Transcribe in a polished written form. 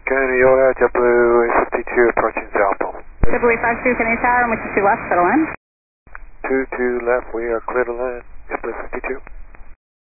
Canada Yoda, JetBlue 52 approaching Southpole. JetBlue 52, Canadian Tower, and with 2 left, settle in. 2 left, we are clear to land. JetBlue 52.